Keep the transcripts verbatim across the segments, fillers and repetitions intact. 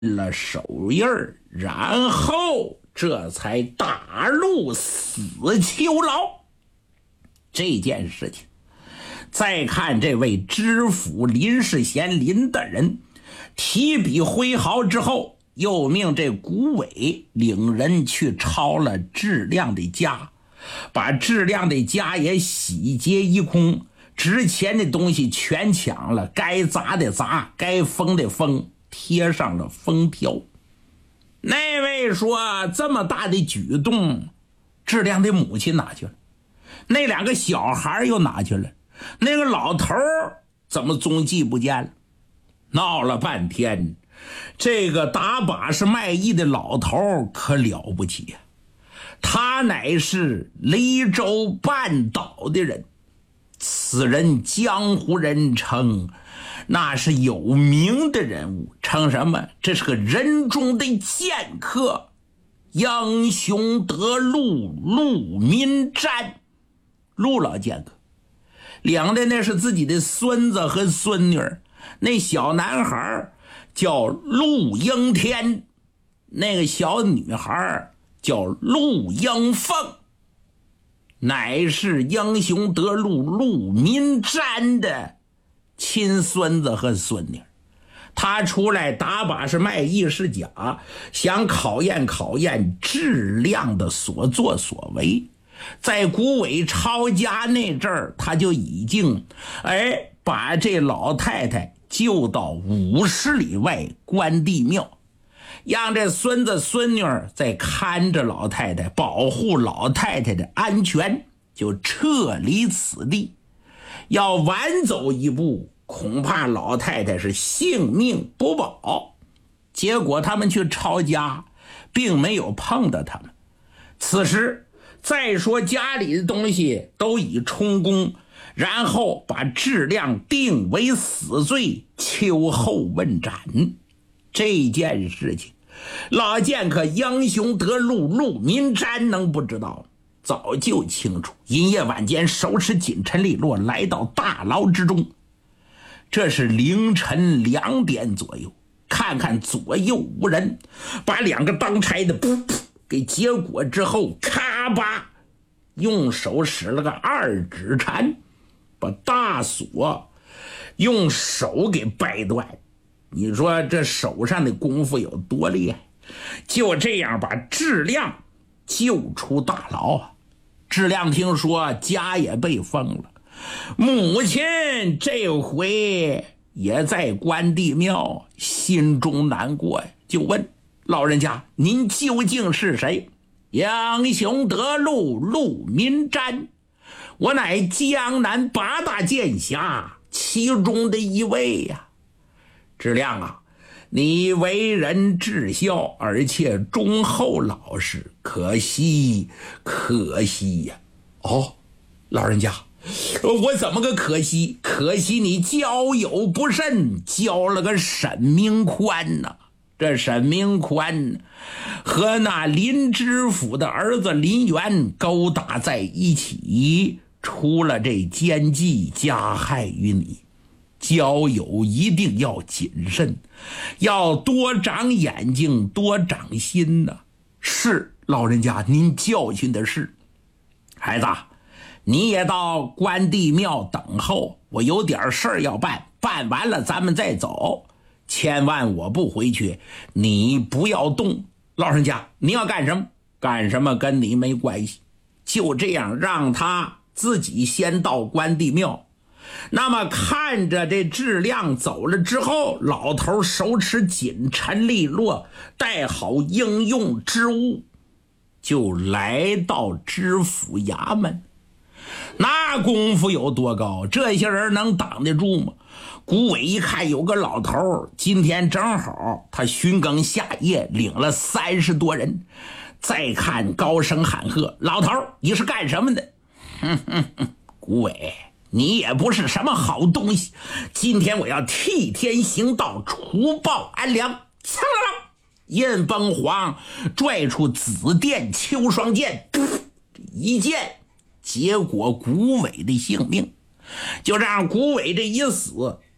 了手印儿，然后这才打入死囚牢。这件事情再看这位知府林世贤林大人提笔挥毫之后，又命这古伟领人去抄了质量的家，把质量的家也洗劫一空，值钱的东西全抢了，该砸的砸，该封的封，贴上了封条。那位说这么大的举动，质量的母亲哪去了？那两个小孩又哪去了？那个老头怎么踪迹不见了？闹了半天，这个打把式卖艺的老头可了不起呀、啊！他乃是雷州半岛的人，此人江湖人称那是有名的人物，称什么？这是个人中的剑客，英雄得陆陆民瞻，陆老剑客。领的那是自己的孙子和孙女，那小男孩叫陆英天，那个小女孩叫陆英凤，乃是英雄得陆陆民瞻的亲孙子和孙女。他出来打把式卖艺是假，想考验考验质量的所作所为。在古伟抄家那阵儿，他就已经哎把这老太太救到五十里外关帝庙，让这孙子孙女在看着老太太，保护老太太的安全，就撤离此地。要晚走一步，恐怕老太太是性命不保。结果他们去抄家，并没有碰到他们。此时再说家里的东西都已充公，然后把质量定为死罪，秋后问斩。这件事情老剑客英雄得陆陆民瞻能不知道？早就清楚。阴夜晚间手持锦尘利落来到大牢之中，这是凌晨两点左右，看看左右无人，把两个当差的噗噗给结果之后，咔吧用手使了个二指禅，把大锁用手给掰断。你说这手上的功夫有多厉害？就这样把质量救出大牢啊！质量听说家也被封了，母亲这回也在关帝庙，心中难过呀，就问老人家：“您究竟是谁？”“英雄得陆陆民瞻，我乃江南八大剑侠其中的一位呀。”“质量啊，你为人至孝，而且忠厚老实，可惜可惜呀。”“哦，老人家，我怎么个可惜？可惜你交友不慎，交了个沈明宽呐。这沈明宽和那林知府的儿子林元勾搭在一起，出了这奸计，加害于你。交友一定要谨慎，要多长眼睛，多长心呐。”“是，老人家，您教训的是。”“孩子，你也到关帝庙等候，我有点事儿要办，办完了咱们再走。千万我不回去，你不要动。老人家，你要干什么？干什么跟你没关系。”就这样让他自己先到关帝庙。那么看着这质量走了之后，老头手持锦尘利落，带好应用之物，就来到知府衙门。那功夫有多高？这些人能挡得住吗？古伟一看有个老头，今天正好他巡更下夜，领了三十多人。再看高声喊喝：“老头，你是干什么的？”“哼哼哼，古伟，你也不是什么好东西，今天我要替天行道，除暴安良。”噌啦啦，印崩黄拽出紫电秋霜剑，一剑结果古伟的性命。就让古伟这一死，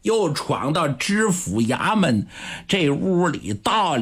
又闯到知府衙门这屋里，到